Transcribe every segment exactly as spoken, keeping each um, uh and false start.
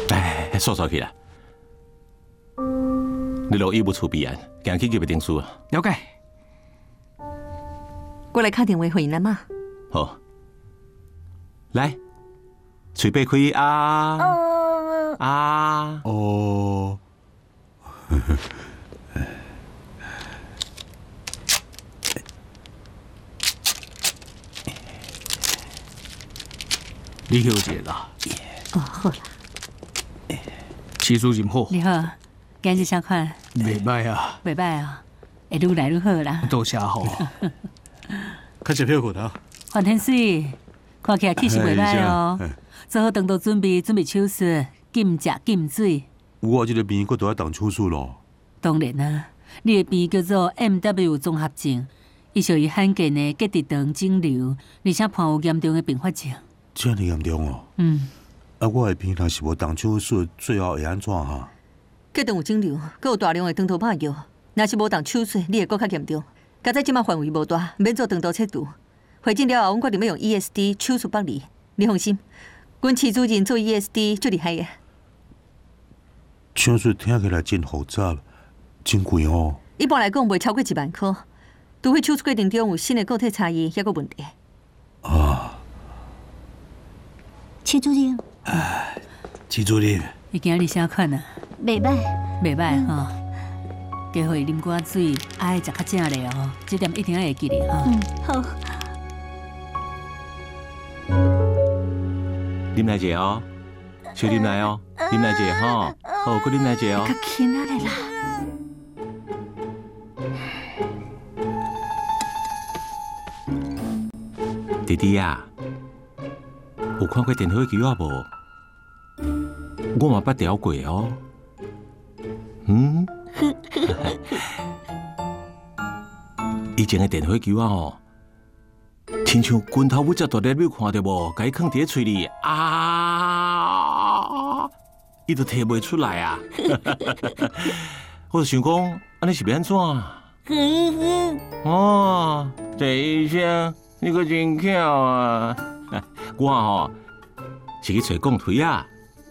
哎，煞煞去啦！你落医务处备案，行去入个定书啊。 了解。 我来打电话回因阿妈。 好，来，嘴巴开啊啊！ 哦。 你休息啦。 哦，好啦。 技术真好。 你好，今日啥款？ 袂歹啊。 袂歹啊，会愈来愈好啦。 多谢好。 开始票困啊。 黄天水，看起来气势袂歹哦。做好肠道准备，准备手术，禁食禁水。 有我这个病，佫都要动手术咯。 当然啦，你的病叫做 M W 综合症，伊属于罕见的结直肠肿瘤，而且伴有严重的并发症。 这么严重哦？ 嗯。 啊，我的病若是无动手术，最后会安怎哈？ 结肠有肿瘤，佮有大量的肠道拍药，若是无动手术，你会佮较严重。加在即马范围无大，免做肠道切除。会诊了后，阮决定要用 E S D 手术剥离。你放心，阮饲主任做 E S D 最厉害的。 手术听起来真复杂，真贵哦。 一般来讲，袂超过一万块。除非手术过程中有新的个体差异，抑个问题。 啊。 戚主任。 哎，戚主任。 伊今日啥款啊？ 袂歹。 袂歹吼。加互伊啉寡水，爱食较正咧哦。这点一定要会记咧吼。 嗯，好。 啉来者哦，小啉来哦，啉来者吼，好，佮啉来者哦。 较轻啊咧啦。 弟弟啊，有看过电火球啊无？我嘛捌调过哦。嗯？以前的电火球啊吼。亲像拳头要接大粒，你有看到无？甲伊放伫嘴里啊，伊都摕袂出来啊！我就想讲，安尼是要安怎？哦，郑医生，你可真巧啊！我吼是去找讲推啊，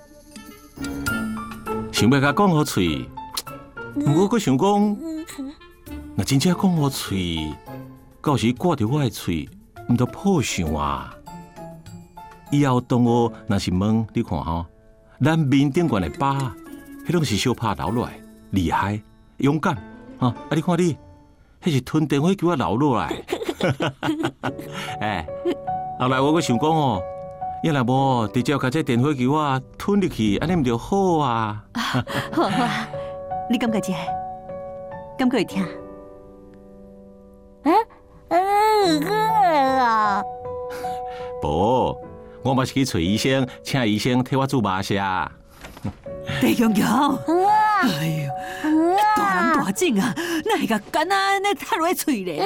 想要甲讲好嘴，不过佫想讲，若真正讲好嘴，到时挂着我的嘴。毋得破相啊！以后同学若是问你看吼，咱面顶悬的疤，迄拢是小拍流落来，厉害、勇敢啊！啊，你看你，迄是吞电火球啊流落来。哎，后来我阁想讲哦，要若无直接甲这电火球啊吞入去，安尼毋就好啊？ 好好啊，你感觉这？感觉会疼？ 啊？嗯，啊！ 无，我嘛是去找医生，请医生替我注麻射。 李强强，哎呦，大人大种啊，哪会甲干啊安尼插落嘴咧？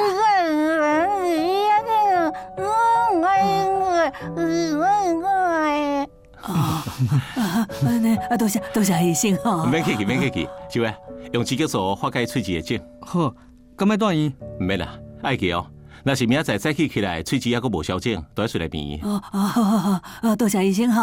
啊啊，安尼啊，多谢多谢医生吼。 免客气，免客气，小伟，用止血素化解喙齿的症。 好，敢要住院？ 唔免啦，爱记哦。若是明仔载早起起来，喙齿还阁无消肿，都要出来病院。 哦哦，好好好，多谢医生吼。